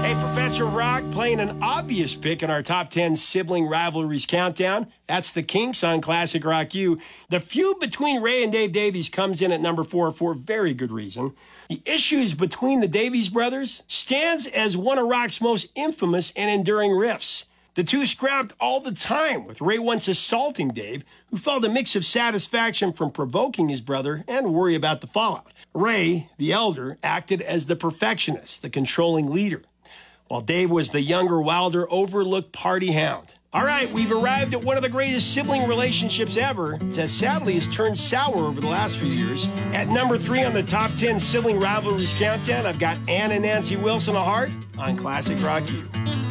Hey, Professor Rock playing an obvious pick in our top 10 sibling rivalries countdown. That's the Kinks on Classic Rock U. The feud between Ray and Dave Davies comes in at number 4 for very good reason. The issues between the Davies brothers stands as one of rock's most infamous and enduring riffs. The two scrapped all the time, with Ray once assaulting Dave, who felt a mix of satisfaction from provoking his brother and worry about the fallout. Ray, the elder, acted as the perfectionist, the controlling leader, while Dave was the younger, wilder, overlooked party hound. All right, we've arrived at one of the greatest sibling relationships ever that sadly has turned sour over the last few years. At number 3 on the top 10 sibling rivalries countdown, I've got Ann and Nancy Wilson of Heart on Classic Rock U.